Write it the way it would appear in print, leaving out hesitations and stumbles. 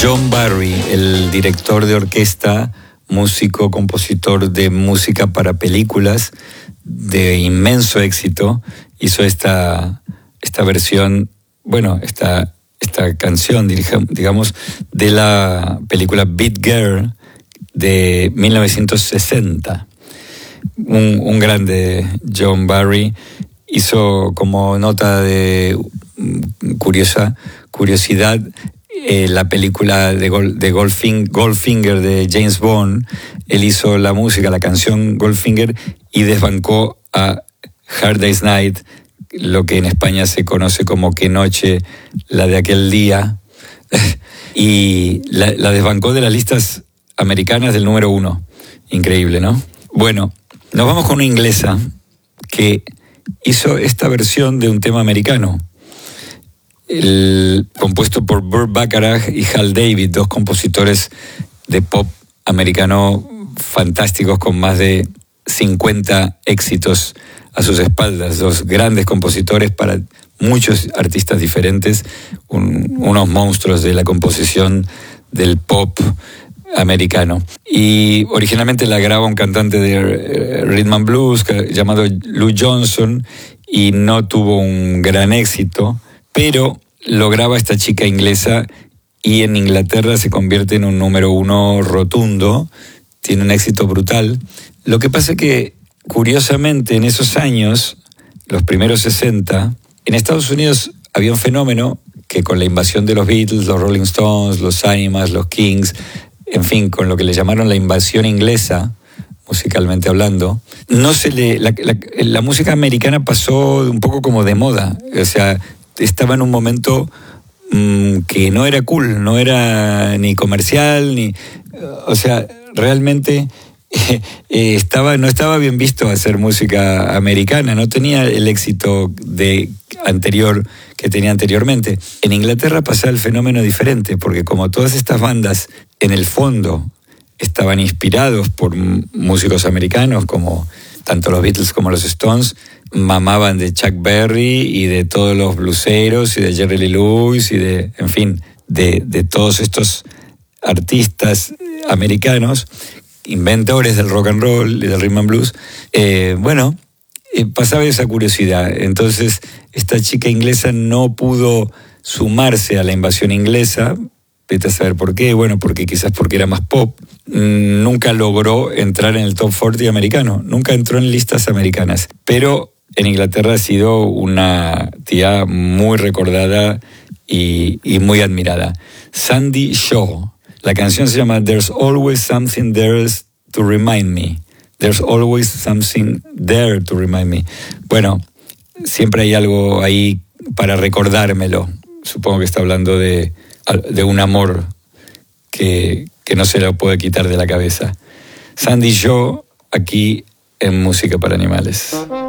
John Barry, el director de orquesta, músico, compositor de música para películas de inmenso éxito, hizo esta versión, bueno, esta canción, digamos, de la película Beat Girl de 1960. Un grande John Barry hizo, como nota de curiosidad, la película de Goldfinger de James Bond. Él hizo la música, la canción Goldfinger, y desbancó a Hard Day's Night, lo que en España se conoce como Qué noche, la de aquel día, y la desbancó de las listas americanas del número 1. Increíble, ¿no? Bueno, nos vamos con una inglesa que hizo esta versión de un tema americano, compuesto por Burt Bacharach y Hal David, dos compositores de pop americano fantásticos con más de 50 éxitos a sus espaldas, dos grandes compositores para muchos artistas diferentes, unos monstruos de la composición del pop americano. Y originalmente la graba un cantante de rhythm and blues llamado Lou Johnson, y no tuvo un gran éxito, pero lo graba esta chica inglesa y en Inglaterra se convierte en un número 1 rotundo, tiene un éxito brutal. Lo que pasa es que, curiosamente, en esos años, los primeros 60, en Estados Unidos había un fenómeno que, con la invasión de los Beatles, los Rolling Stones, los Animals, los Kings, en fin, con lo que le llamaron la invasión inglesa, musicalmente hablando, la música americana pasó un poco como de moda. O sea, estaba en un momento que no era cool, no era ni comercial, o sea, realmente no estaba bien visto hacer música americana, no tenía el éxito anterior que tenía anteriormente. En Inglaterra pasaba el fenómeno diferente, porque como todas estas bandas en el fondo estaban inspirados por músicos americanos, como tanto los Beatles como los Stones, mamaban de Chuck Berry y de todos los blueseros y de Jerry Lee Lewis y de todos estos artistas americanos, inventores del rock and roll y del rhythm and blues. Pasaba esa curiosidad. Entonces esta chica inglesa no pudo sumarse a la invasión inglesa. Vete a saber por qué. Bueno, porque era más pop. Nunca logró entrar en el top 40 americano, nunca entró en listas americanas, pero en Inglaterra ha sido una tía muy recordada y muy admirada. Sandie Shaw. La canción se llama There's Always Something There to Remind Me. There's always something there to remind me. Bueno, siempre hay algo ahí para recordármelo. Supongo que está hablando de un amor que no se lo puede quitar de la cabeza. Sandie Shaw, aquí en Música para Animales.